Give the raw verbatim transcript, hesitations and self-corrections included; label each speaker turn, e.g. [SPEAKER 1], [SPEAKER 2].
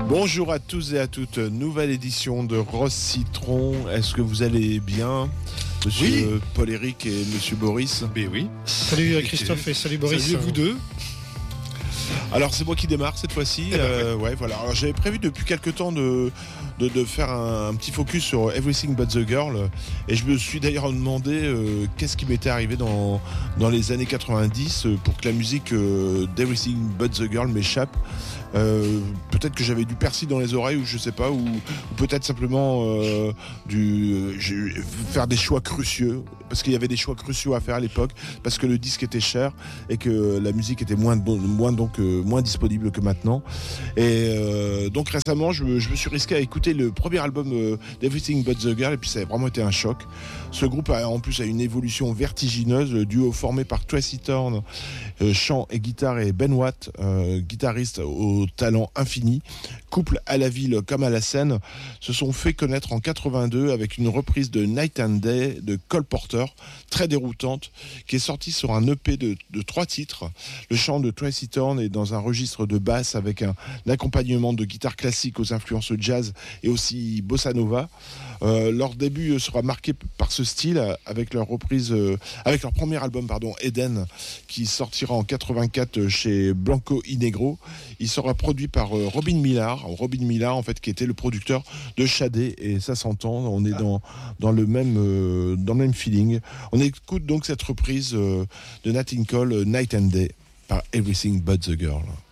[SPEAKER 1] Bonjour à tous et à toutes, nouvelle édition de Rose Citron. Est-ce que vous allez bien, monsieur oui. Paul-Éric et monsieur Boris?
[SPEAKER 2] Ben oui.
[SPEAKER 3] Salut Christophe et salut Boris.
[SPEAKER 2] Salut vous deux.
[SPEAKER 1] Alors c'est moi qui démarre cette fois-ci.
[SPEAKER 2] Eh ben,
[SPEAKER 1] euh, ouais. ouais, voilà. Alors j'avais prévu depuis quelques temps de de, de faire un, un petit focus sur Everything But the Girl, et je me suis d'ailleurs demandé euh, qu'est-ce qui m'était arrivé dans dans les années quatre-vingt-dix pour que la musique euh, d'Everything But the Girl m'échappe. Euh, peut-être que j'avais du persil dans les oreilles, ou je sais pas, ou, ou peut-être simplement euh, du euh, faire des choix crucieux, parce qu'il y avait des choix cruciaux à faire à l'époque, parce que le disque était cher et que la musique était moins moins donc euh, moins disponible que maintenant. Et euh, donc récemment, je, je me suis risqué à écouter le premier album euh, d'Everything But the Girl, et puis ça a vraiment été un choc. Ce groupe a en plus a une évolution vertigineuse, le duo formé par Tracy Thorn, euh, chant et guitare, et Ben Watt, euh, guitariste au talent infini, couple à la ville comme à la scène, se sont fait connaître en quatre-vingt-deux avec une reprise de Night and Day de Cole Porter, très déroutante, qui est sortie sur un E P de, de trois titres. Le chant de Tracy Thorn est dans un registre de basse avec un, un accompagnement de guitare classique aux influences jazz et aussi bossa nova. Euh, leur début sera marqué par ce style avec leur reprise, euh, avec leur premier album, pardon, Eden, qui sortira en quatre-vingt-quatre chez Blanco y Negro. Il sera produit par euh, Robin Millar, Robin Millar en fait, qui était le producteur de Shadé, et ça s'entend. On est dans dans le même euh, dans le même feeling. On écoute donc cette reprise euh, de Nat King Cole, Night and Day, par Everything But the Girl.